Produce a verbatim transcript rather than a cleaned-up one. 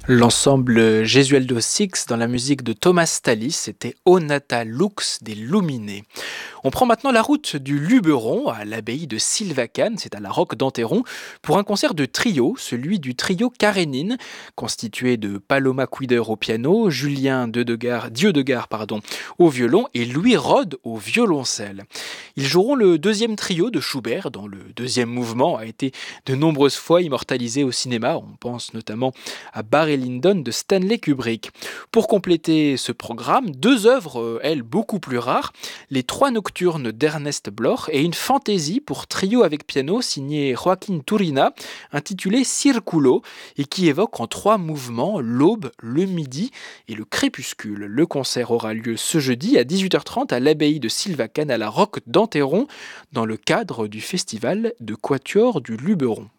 L'ensemble Gesualdo Six dans la musique de Thomas Tallis, c'était O Nata Lux des Luminés. On prend maintenant la route du Luberon à l'abbaye de Sylvacane, c'est à la Roque d'Enterron, pour un concert de trio, celui du trio Karénine, constitué de Paloma Quider au piano, Julien Dieudegard, Dieudegard pardon, au violon et Louis Rode au violoncelle. Ils joueront le deuxième trio de Schubert, dont le deuxième mouvement a été de nombreuses fois immortalisé au cinéma. On pense notamment à Barry Lyndon de Stanley Kubrick. Pour compléter ce programme, deux œuvres, elles, beaucoup plus rares, les trois nocturnes d'Ernest Bloch et une fantaisie pour trio avec piano signée Joaquin Turina, intitulée Circulo, et qui évoque en trois mouvements l'aube, le midi et le crépuscule. Le concert aura lieu ce jeudi à dix-huit heures trente à l'abbaye de Sylvacane à la Roque d'Enterron, dans le cadre du festival de Quatuor du Luberon.